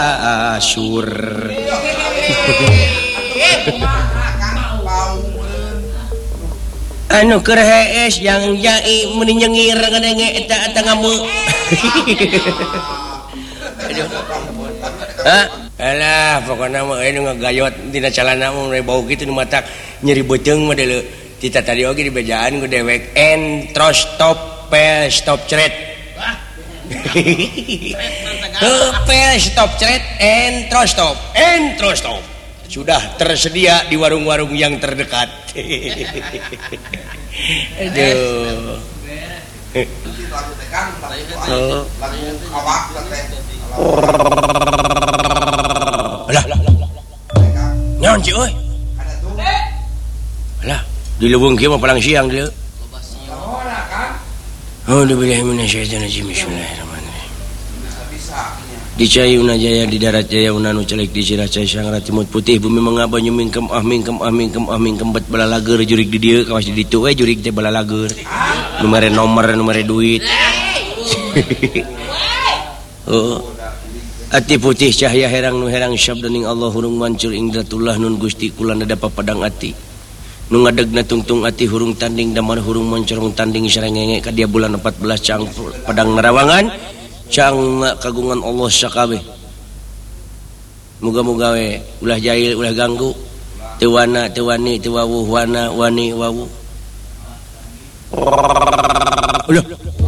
sur anu keur hees yang jai meni nyengir ngadenge eta ngamu aduh alah pokona mah anu ngagayot dina calana mah bau kitu nu matak nyeri beuteung mah deuleu kita tadi oge di bejaan ku dewek entros stop pel stop cret pel stop cret entros stop sudah tersedia di warung-warung yang terdekat. Aduh. Alah. Nyaon ci euy? Alah, di leuweung kieu mah palang siang dieu. Oh, billahi minasyaitonir rajim. Bismillahirrahmanirrahim. Di Cayuna Jaya di darat Jaya unanu celek di Ciracay Sangara Timut Putih bumi mangaba mingkem bet balalager jurig di dieu kawas di ditu we jurig teh balalager nomor duit oh ati putih cahaya herang nu herang sabdaning Allah hurung mancur ingdatullah nun Gusti kula nada papadang ati nu ngadegna tungtung ati hurung tanding damar hurung moncorong tanding sarengenge ka dia bulan 14 cang padang nerawangan cang kagungan Allah sakabeh muga-muga we ulah jahil ulah ganggu teu wana teu wani teu wawuh wana wani wawuh ulah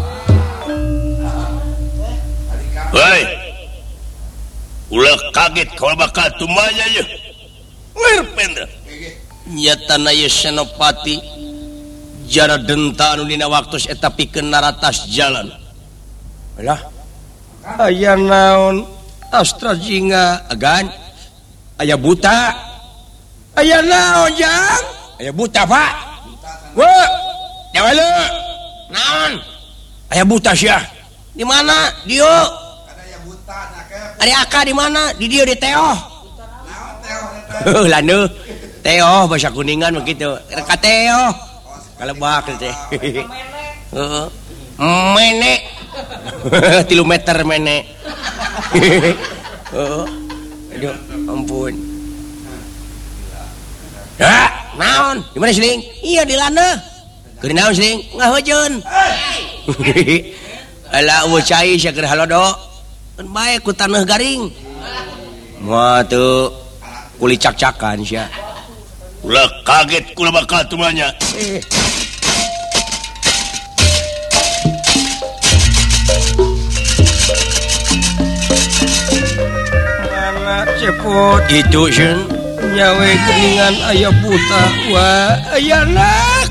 woi ulah kaget kalau bakal tumanya ye ngerpendra nyatana ye senopati jara denta anu dina waktos eta pikeun naratas jalan ulah aya naon astra jinga agan aya buta aya naon jang aya buta pak wo dewale naon aya buta sia di mana dieu aya buta ari aka di mana di dieu di teoh naon teoh lanu teoh bahasa kuningan begitu ka teoh kalebak teh heeh menek 3 meter menek. Oh, aduh, ampun. Naon? Di mana Sling? Iya di lana. Keur naon Sling? Ngahejeun. Alah eueuh cai sia keur halodo. Kan bae ku taneuh garing. Moal teu kuli cak-cakan sia. Ulah kaget kula bakal tumanya. Cepot itu sen nyawe geningan aya buta wah aya